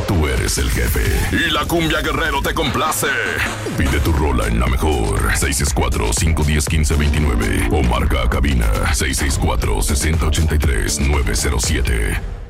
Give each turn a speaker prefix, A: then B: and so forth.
A: tú eres el jefe. Y la Cumbia Guerrero te complace. Pide tu rola en La Mejor. 664-510-1529. O marca a cabina 664-6083-907.